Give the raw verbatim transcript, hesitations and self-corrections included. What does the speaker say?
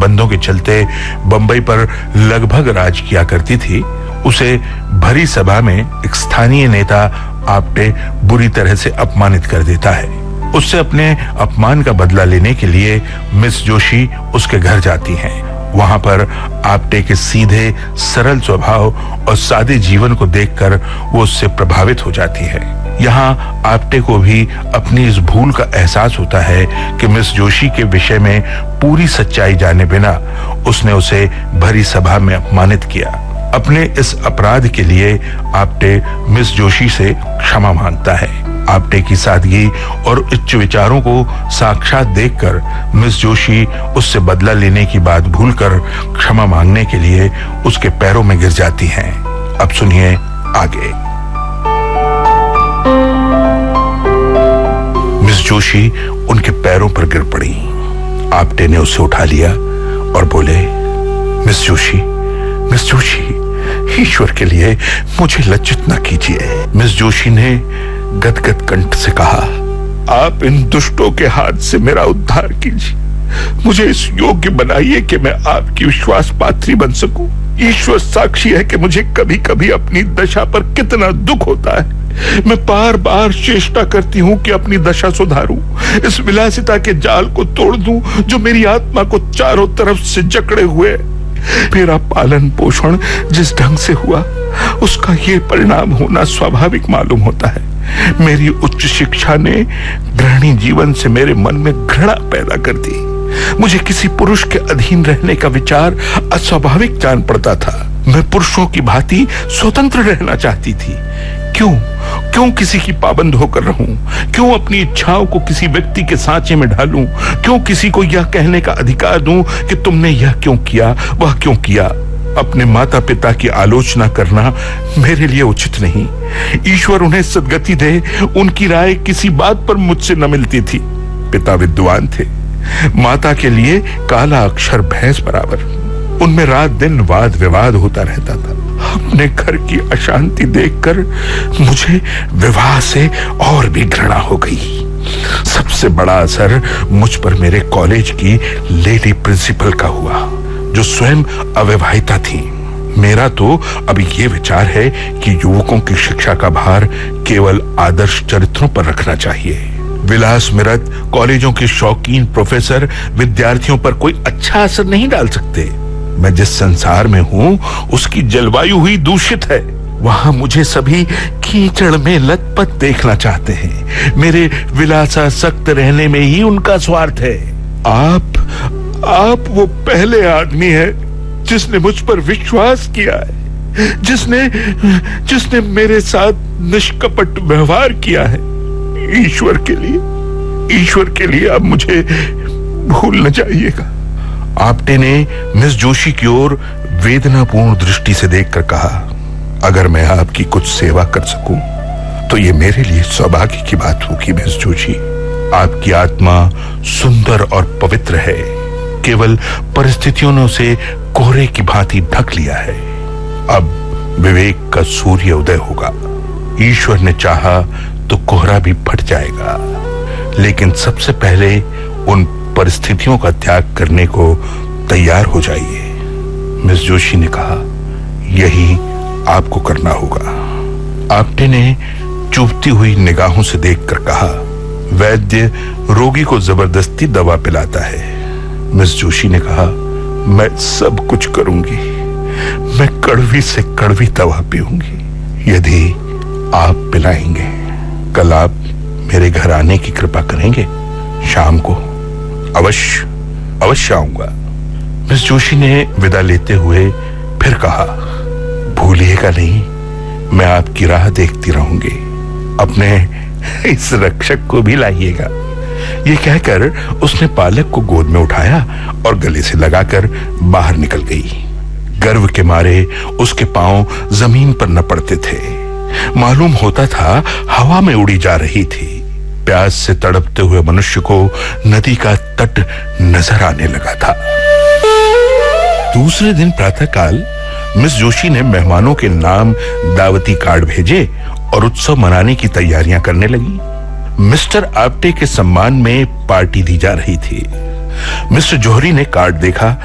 संबंधों के चलते बंबई पर लगभग राज किया करती थी, उसे भरी सभा में एक स्थानीय नेता आप्टे बुरी तरह से अपमानित कर देता है। उससे अपने अपमान का बदला लेने के लिए मिस जोशी उसके घर जाती हैं। वहां पर आप्टे के सीधे सरल स्वभाव और सादे जीवन को देखकर वो उससे प्रभावित हो जाती है। यहाँ आप्टे को भी अपनी इस भूल का एहसास होता है कि मिस जोशी के विषय में पूरी सच्चाई जाने बिना उसने उसे भरी सभा में अपमानित किया। अपने इस अपराध के लिए आप्टे मिस जोशी से क्षमा मांगता है। आप्टे की सादगी और उच्च विचारों को साक्षात देखकर मिस जोशी उससे बदला लेने की बात भूलकर क्षमा मांगने के लिए उसके पैरों में गिर जाती हैं। अब सुनिए आगे। मिस जोशी उनके पैरों पर गिर पड़ी। आप्टे ने उसे उठा लिया और बोले, मिस जोशी, मिस जोशी, ईश्वर के लिए मुझे लज्जित न कीजिए। मिस जोशी ने गदगद कंठ से कहा, आप इन दुष्टों के हाथ से मेरा उद्धार कीजिए। मुझे इस योग्य बनाइए कि मैं आपकी विश्वास पात्री बन सकूं। ईश्वर साक्षी है कि मुझे कभी कभी अपनी दशा पर कितना दुख होता है। मैं बार बार चेष्टा करती हूँ कि अपनी दशा सुधारूं, इस विलासिता के जाल को तोड़ दूं जो मेरी आत्मा को चारों तरफ से जकड़े हुए। मेरा पालन पोषण जिस ढंग से हुआ उसका ये परिणाम होना स्वाभाविक मालूम होता है। मेरी उच्च शिक्षा ने गृहिणी जीवन से मेरे मन में घृणा पैदा कर दी। मुझे किसी पुरुष के अधीन रहने का विचार अस्वाभाविक जान पड़ता था। मैं पुरुषों की भांति स्वतंत्र रहना चाहती थी। क्यों क्यों किसी की पाबंद होकर रहूं? क्यों अपनी इच्छाओं को किसी व्यक्ति के सांचे में ढालूं? क्यों किसी को यह कहने का अधिकार दूं कि तुमने यह क्यों किया, वह क्यों किया? अपने माता पिता की आलोचना करना मेरे लिए उचित नहीं। ईश्वर उन्हें सद्गति दे, उनकी राय किसी बात पर मुझसे न मिलती थी। पिता विद्वान थे, माता के लिए काला अक्षर भैंस बराबर। उनमें रात दिन वाद विवाद होता रहता था। अपने घर की अशांति देखकर मुझे विवाह से और भी घृणा हो गई। सबसे बड़ा असर मुझ पर मेरे कॉलेज की लेडी प्रिंसिपल का हुआ, जो स्वयं अविवाहिता थी। मेरा तो अब ये विचार है कि युवकों की शिक्षा का भार केवल आदर्श चरित्रों पर रखना चाहिए। विलास मिरत कॉलेजों के शौकीन प्रोफेसर विद्यार्थियों पर कोई अच्छा असर नहीं डाल सकते। मैं जिस संसार में हूँ उसकी जलवायु ही दूषित है। वहां मुझे सभी कीचड़ में लथपथ देखना चाहते हैं। मेरे विलासासक्त रहने में ही उनका स्वार्थ है। आप आप वो पहले आदमी है जिसने मुझ पर विश्वास किया है, जिसने जिसने मेरे साथ निष्कपट व्यवहार किया है। ईश्वर के लिए ईश्वर के लिए अब मुझे भूल न जाइएगा। आप्टे ने मिस जोशी की ओर वेदनापूर्ण दृष्टि से देखकर कहा, अगर मैं आपकी कुछ सेवा कर सकूं तो ये मेरे लिए सौभाग्य की बात होगी। मिस जोशी, आपकी आत्मा सुंदर और पवित्र है। केवल परिस्थितियों ने उसे कोहरे की भांति ढक लिया है। अब विवेक का सूर्य उदय होगा। ईश्वर ने चाहा तो कोहरा भी फट जाएगा, लेकिन सबसे पहले उन परिस्थितियों का त्याग करने को तैयार हो जाइए। मिस जोशी ने कहा, यही आपको करना होगा। आप्टे ने चुभती हुई निगाहों से देखकर कहा, वैद्य रोगी को जबरदस्ती दवा पिलाता है। मिस जोशी ने कहा, मैं सब कुछ करूंगी। मैं कड़वी से कड़वी दवा पीऊंगी यदि आप पिलाएंगे। कल आप मेरे घर आने की कृपा करेंगे? शाम को अवश्य अवश्य आऊंगा। मिस जोशी ने विदा लेते हुए फिर कहा, भूलिएगा नहीं, मैं आपकी राह देखती रहूंगी। अपने इस रक्षक को भी लाइएगा। ये कहकर उसने पालक को गोद में उठाया और गले से लगाकर बाहर निकल गई। गर्व के मारे उसके पांव जमीन पर न पड़ते थे। मालूम होता था हवा में उड़ी जा रही थी। प्यास से तड़पते हुए मनुष्य को नदी का तट नजर आने लगा था। दूसरे दिन प्रातःकाल मिस जोशी ने मेहमानों के नाम दावती कार्ड भेजे और उत्सव मनाने की तैयारियां करने लगी। मिस्टर आप्टे के सम्मान में पार्टी दी जा रही थी। मिस्टर जौहरी ने कार्ड देखा